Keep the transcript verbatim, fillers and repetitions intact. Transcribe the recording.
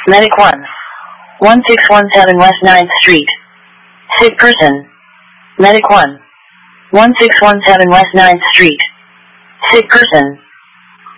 Medic one. one six one seven West ninth Street. Sick person. Medic one. one six one seven West ninth Street. Sick person.